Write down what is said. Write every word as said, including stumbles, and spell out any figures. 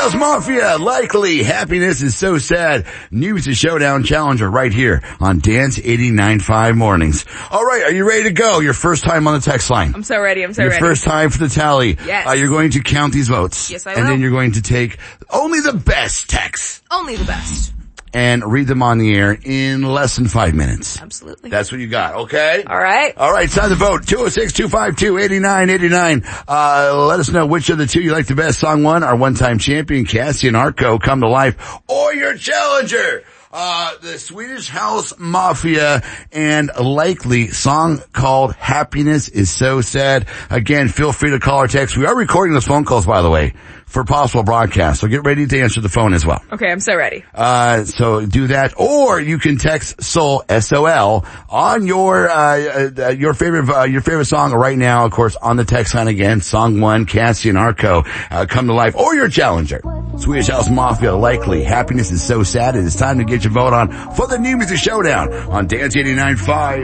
House Mafia, likely. Happiness is so sad. New Music Showdown Challenger right here on Dance eighty-nine point five mornings. All right, are you ready to go? Your first time on the text line. I'm so ready. I'm so Your ready. Your first time for the tally. Yes. Uh, you're going to count these votes. Yes, I and will. then you're going to take only the best texts. Only the best. And read them on the air in less than five minutes. Absolutely. That's what you got, okay? All right. All right, time to vote. two oh six, two five two, eight nine eight nine. Uh, let us know which of the two you like the best. Song one, our one-time champion, Cassie and Arco, Come to Life, or your challenger, uh, the Swedish House Mafia, and likely song called Happiness is So Sad. Again, feel free to call or text. We are recording those phone calls, by the way, for possible broadcast. So get ready to answer the phone as well. Okay, I'm so ready. Uh, so do that, or you can text SOL, S O L, on your, uh, uh your favorite, uh, your favorite song right now, of course, on the text line again, song one, Cassie and Arco, uh, Come to Life, or your challenger, Swedish House Mafia, likely. Happiness is So Sad. It is time to get your vote on for the New Music Showdown on Dance eighty-nine point five.